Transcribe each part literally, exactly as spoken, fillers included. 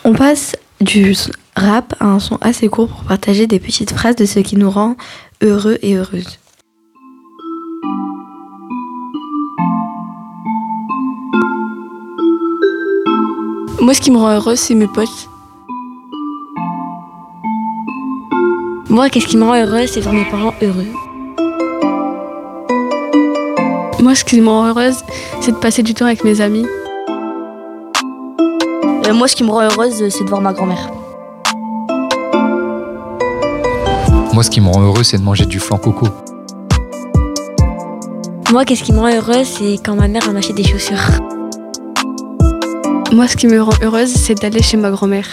On passe du rap à un son assez court pour partager des petites phrases de ce qui nous rend heureux et heureuses. Moi, ce qui me rend heureuse, c'est mes potes. Moi, qu'est-ce qui me rend heureuse, c'est voir mes parents heureux. Moi, ce qui me rend heureuse, c'est de passer du temps avec mes amis. Euh, moi, ce qui me rend heureuse, c'est de voir ma grand-mère. Moi, ce qui me rend heureux, c'est de manger du flan coco. Moi, qu'est-ce qui me rend heureuse, c'est quand ma mère elle m'achète des chaussures. Moi, ce qui me rend heureuse, c'est d'aller chez ma grand-mère.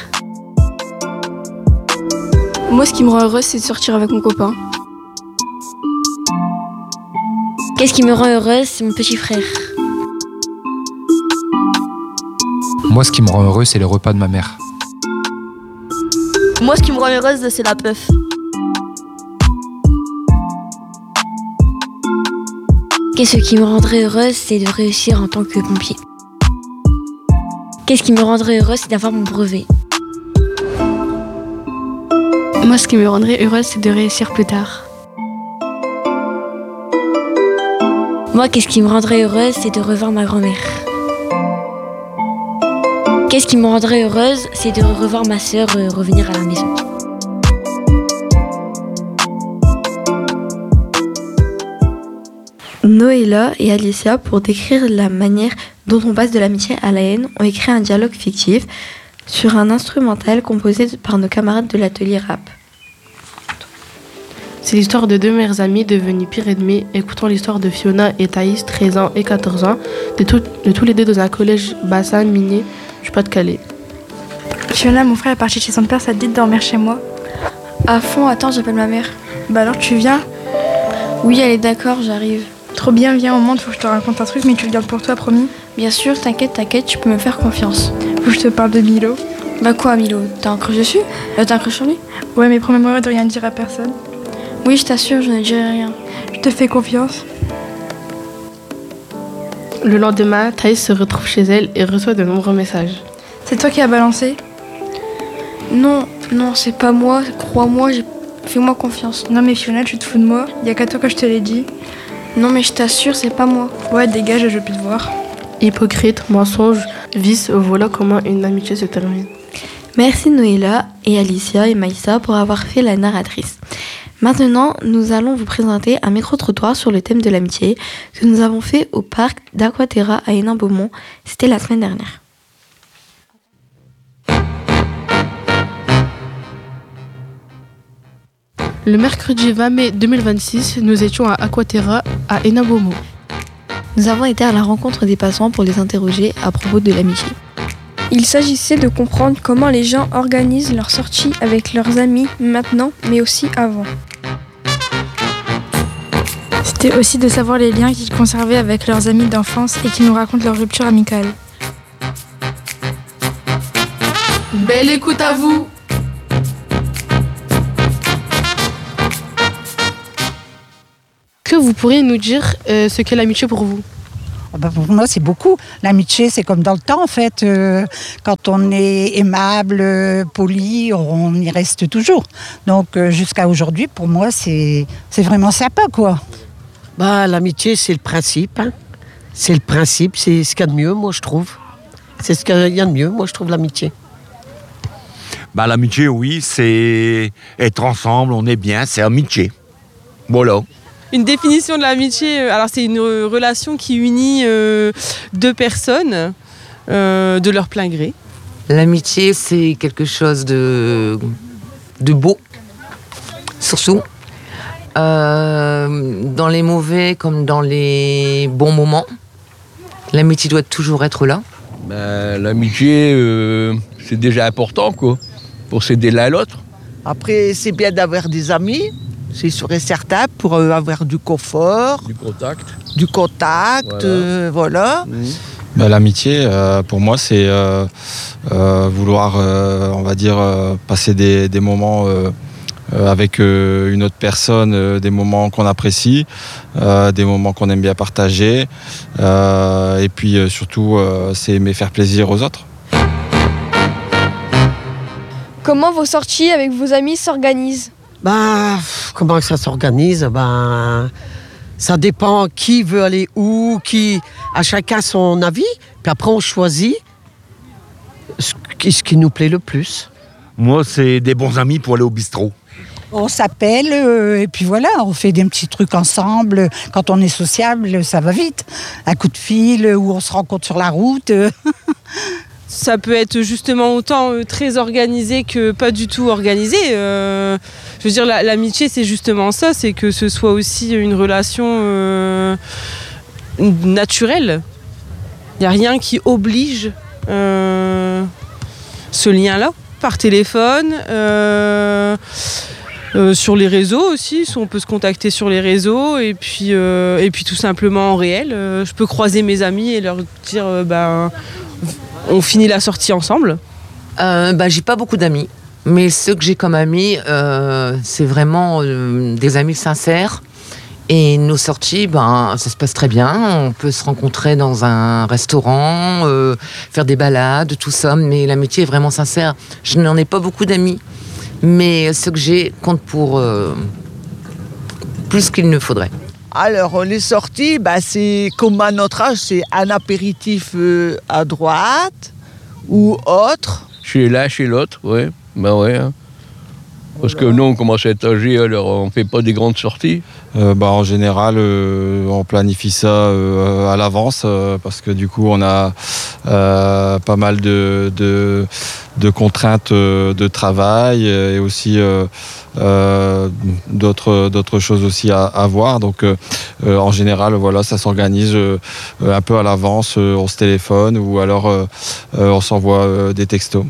Moi, ce qui me rend heureuse, c'est de sortir avec mon copain. Qu'est-ce qui me rend heureuse, c'est mon petit frère. Moi, ce qui me rend heureux, c'est les repas de ma mère. Moi, ce qui me rend heureuse, c'est la puff. Qu'est-ce qui me rendrait heureuse, c'est de réussir en tant que pompier. Qu'est-ce qui me rendrait heureuse, c'est d'avoir mon brevet. Moi, ce qui me rendrait heureuse, c'est de réussir plus tard. Moi, qu'est-ce qui me rendrait heureuse, c'est de revoir ma grand-mère. Qu'est-ce qui me rendrait heureuse, c'est de revoir ma sœur euh, revenir à la maison. Noéla et Alicia, pour décrire la manière dont on passe de l'amitié à la haine, ont écrit un dialogue fictif sur un instrumental composé par nos camarades de l'atelier rap. C'est l'histoire de deux meilleures amies devenues pires ennemies. Écoutons l'histoire de Fiona et Thaïs, treize ans et quatorze ans, de, tout, de tous les deux dans un collège bassin minier du Pas-de-Calais. Fiona, mon frère est parti chez son père, ça te dit de dormir chez moi? À fond, attends, j'appelle ma mère. Bah alors tu viens? Oui, elle est d'accord, j'arrive. Trop bien, viens au monde, faut que je te raconte un truc, mais tu le gardes pour toi, promis? Bien sûr, t'inquiète, t'inquiète, tu peux me faire confiance. Faut que je te parle de Milo. Bah quoi, Milo? T'as un crush dessus? euh, T'as un crush sur lui? Ouais, mais promets-moi de rien dire à personne. Oui, je t'assure, je ne dirai rien. Je te fais confiance. Le lendemain, Thaïs se retrouve chez elle et reçoit de nombreux messages. C'est toi qui as balancé? Non, non, c'est pas moi, crois-moi, j'ai... fais-moi confiance. Non mais Fiona, tu te fous de moi? Y a qu'à toi que je te l'ai dit. Non mais je t'assure, c'est pas moi. Ouais, dégage, je veux plus te voir. Hypocrite, mensonge, vice, voilà comment une amitié se termine. Merci Noéla et Alicia et Maïssa pour avoir fait la narratrice. Maintenant, nous allons vous présenter un micro-trottoir sur le thème de l'amitié que nous avons fait au parc d'Aquaterra à Hénin-Beaumont. C'était la semaine dernière. Le mercredi vingt mai deux mille vingt-six, nous étions à Aquaterra à Hénin-Beaumont. Nous avons été à la rencontre des passants pour les interroger à propos de l'amitié. Il s'agissait de comprendre comment les gens organisent leurs sorties avec leurs amis maintenant, mais aussi avant. C'était aussi de savoir les liens qu'ils conservaient avec leurs amis d'enfance et qu'ils nous racontent leur rupture amicale. Belle écoute à vous! Que vous pourriez nous dire euh, ce qu'est l'amitié pour vous? Pour moi, c'est beaucoup. L'amitié, c'est comme dans le temps, en fait. Euh, quand on est aimable, euh, poli, on y reste toujours. Donc, euh, jusqu'à aujourd'hui, pour moi, c'est, c'est vraiment sympa, quoi. Bah, l'amitié, c'est le principe. Hein. C'est le principe, c'est ce qu'il y a de mieux, moi, je trouve. C'est ce qu'il y a de mieux, moi, je trouve, l'amitié. Bah, l'amitié, oui, c'est être ensemble, on est bien, c'est amitié. Voilà. Une définition de l'amitié, alors c'est une relation qui unit euh, deux personnes euh, de leur plein gré. L'amitié, c'est quelque chose de, de beau, surtout. Euh, dans les mauvais comme dans les bons moments, l'amitié doit toujours être là. Ben, l'amitié, euh, c'est déjà important, quoi, pour s'aider l'un à l'autre. Après, c'est bien d'avoir des amis. C'est sûr et certain, pour euh, avoir du confort. Du contact. Du contact, voilà. Euh, voilà. Mmh. Ben, l'amitié, euh, pour moi, c'est euh, euh, vouloir, euh, on va dire, euh, passer des, des moments euh, avec euh, une autre personne, euh, des moments qu'on apprécie, euh, des moments qu'on aime bien partager. Euh, et puis, euh, surtout, euh, c'est aimer faire plaisir aux autres. Comment vos sorties avec vos amis s'organisent? Ben, comment ça s'organise? Ben, ça dépend qui veut aller où, qui à chacun son avis. Puis après, on choisit ce qui, ce qui nous plaît le plus. Moi, c'est des bons amis pour aller au bistrot. On s'appelle euh, et puis voilà, on fait des petits trucs ensemble. Quand on est sociable, ça va vite. Un coup de fil ou on se rencontre sur la route. Ça peut être justement autant euh, très organisé que pas du tout organisé. Euh, je veux dire, la, l'amitié, c'est justement ça, c'est que ce soit aussi une relation euh, naturelle. Il n'y a rien qui oblige euh, ce lien-là, par téléphone, euh, euh, sur les réseaux aussi, on peut se contacter sur les réseaux, et puis, euh, et puis tout simplement en réel. Euh, je peux croiser mes amis et leur dire... Euh, ben, on finit la sortie ensemble. euh, bah, J'ai pas beaucoup d'amis, mais ceux que j'ai comme amis, euh, c'est vraiment euh, des amis sincères. Et nos sorties, ben, ça se passe très bien. On peut se rencontrer dans un restaurant, euh, faire des balades, tout ça. Mais l'amitié est vraiment sincère. Je n'en ai pas beaucoup d'amis, mais ceux que j'ai comptent pour euh, plus qu'il ne faudrait. Alors, les sorties, bah, c'est comme à notre âge, c'est un apéritif euh, à droite ou autre. Chez l'un, chez l'autre, oui. Ben ouais. Hein. Parce que nous, on commence à être âgés, alors on ne fait pas des grandes sorties. Euh, bah, en général, euh, on planifie ça euh, à l'avance euh, parce que du coup, on a euh, pas mal de, de, de contraintes euh, de travail et aussi euh, euh, d'autres, d'autres choses aussi à, à voir. Donc, euh, euh, en général, voilà, ça s'organise euh, un peu à l'avance. Euh, on se téléphone ou alors euh, euh, on s'envoie euh, des textos.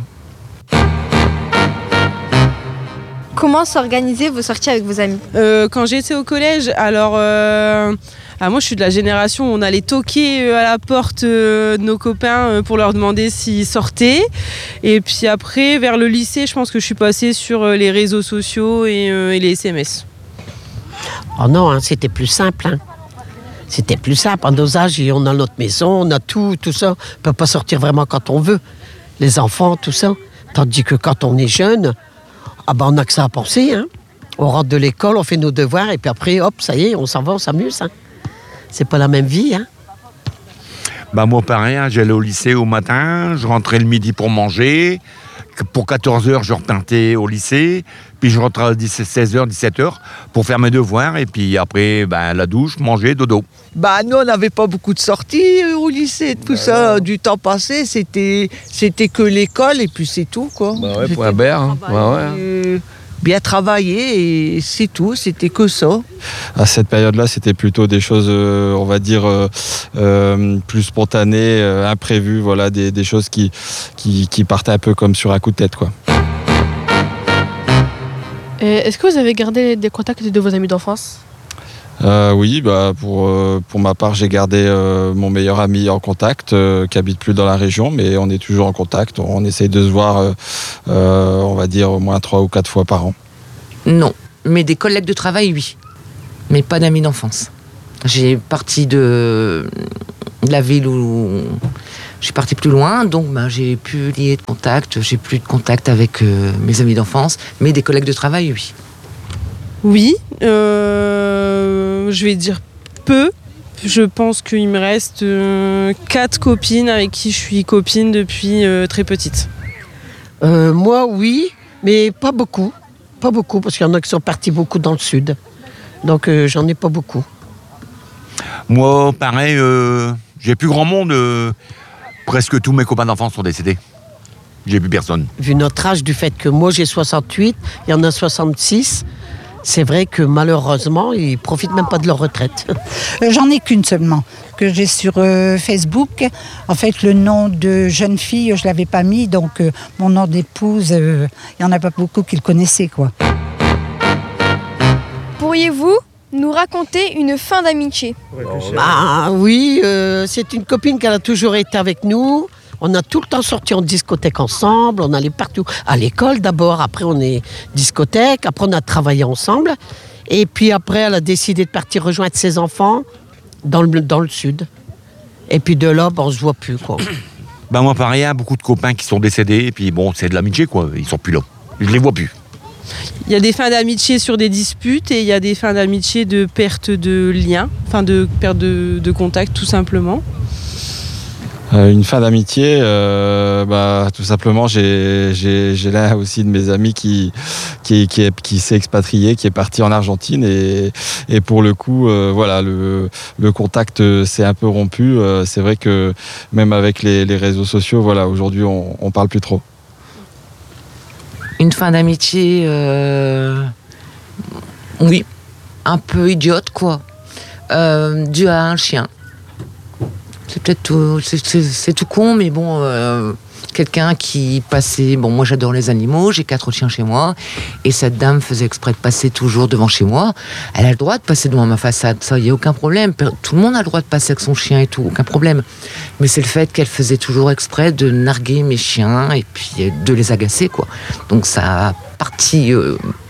Comment s'organiser vos sorties avec vos amis? euh, Quand j'étais au collège, alors... Euh, ah, moi, je suis de la génération où on allait toquer à la porte euh, de nos copains pour leur demander s'ils sortaient. Et puis après, vers le lycée, je pense que je suis passée sur les réseaux sociaux et, euh, et les S M S. Oh non, hein, c'était plus simple. Hein. C'était plus simple. À nos âges, on a notre maison, on a tout, tout ça. On ne peut pas sortir vraiment quand on veut. Les enfants, tout ça. Tandis que quand on est jeune... Ah ben on n'a que ça à penser, hein. On rentre de l'école, on fait nos devoirs et puis après, hop, ça y est, on s'en va, on s'amuse. Hein. C'est pas la même vie, hein. Bah moi pareil, hein, j'allais au lycée au matin, je rentrais le midi pour manger. Pour quatorze heures, je repartais au lycée. Puis je rentrais à seize heures, dix-sept heures pour faire mes devoirs. Et puis après, bah, la douche, manger, dodo. Bah nous, on n'avait pas beaucoup de sorties au lycée, tout bah ça. Non. Du temps passé, c'était, c'était que l'école et puis c'est tout, quoi. Bah ouais, point barre, hein. Bah ouais. Euh, bien travailler et c'est tout, c'était que ça. À cette période-là, c'était plutôt des choses, euh, on va dire, euh, euh, plus spontanées, euh, imprévues, voilà, des, des choses qui, qui, qui partaient un peu comme sur un coup de tête, quoi. Et est-ce que vous avez gardé des contacts de vos amis d'enfance? Euh, oui, bah pour, euh, pour ma part, j'ai gardé euh, mon meilleur ami en contact, euh, qui habite plus dans la région, mais on est toujours en contact. On essaye de se voir, euh, euh, on va dire, au moins trois ou quatre fois par an. Non, mais des collègues de travail, oui. Mais pas d'amis d'enfance. J'ai parti de la ville où je suis partie plus loin, donc bah, j'ai plus lié de contact, j'ai plus de contact avec euh, mes amis d'enfance, mais des collègues de travail, oui. Oui, euh, je vais dire peu. Je pense qu'il me reste euh, quatre copines avec qui je suis copine depuis euh, très petite. Euh, moi, oui, mais pas beaucoup. Pas beaucoup, parce qu'il y en a qui sont partis beaucoup dans le sud. Donc, euh, j'en ai pas beaucoup. Moi, pareil, euh, j'ai plus grand monde. Euh, presque tous mes copains d'enfance sont décédés. J'ai plus personne. Vu notre âge, du fait que moi, j'ai soixante-huit, il y en a soixante-six... C'est vrai que malheureusement, ils ne profitent même pas de leur retraite. J'en ai qu'une seulement, que j'ai sur euh, Facebook. En fait, le nom de jeune fille, je ne l'avais pas mis, donc euh, mon nom d'épouse, il euh, n'y en a pas beaucoup qui le connaissaient, quoi. Pourriez-vous nous raconter une fin d'amitié? Bah oui, euh, c'est une copine qui a toujours été avec nous. On a tout le temps sorti en discothèque ensemble, on allait partout. À l'école d'abord, après on est discothèque, après on a travaillé ensemble. Et puis après, elle a décidé de partir rejoindre ses enfants dans le, dans le sud. Et puis de là, ben, on se voit plus, quoi. Ben moi pareil, hein, beaucoup de copains qui sont décédés, et puis bon, c'est de l'amitié, quoi, ils sont plus là. je les vois plus. Il y a des fins d'amitié sur des disputes et il y a des fins d'amitié de perte de lien, enfin de perte de, de contact tout simplement. Euh, une fin d'amitié, euh, bah, tout simplement, j'ai, j'ai, j'ai là aussi de mes amis qui, qui, qui, est, qui s'est expatrié, qui est parti en Argentine et, et pour le coup, euh, voilà, le, le contact s'est un peu rompu. Euh, c'est vrai que même avec les, les réseaux sociaux, voilà, aujourd'hui, on, on parle plus trop. Une fin d'amitié, euh... oui, un peu idiote, quoi, euh, due à un chien. C'est peut-être tout, c'est, c'est, c'est tout con, mais bon, euh, quelqu'un qui passait... Bon, moi j'adore les animaux, j'ai quatre chiens chez moi, et cette dame faisait exprès de passer toujours devant chez moi. Elle a le droit de passer devant ma façade, ça, il n'y a aucun problème. Tout le monde a le droit de passer avec son chien et tout, aucun problème. Mais c'est le fait qu'elle faisait toujours exprès de narguer mes chiens et puis de les agacer, quoi. Donc ça a parti... Euh,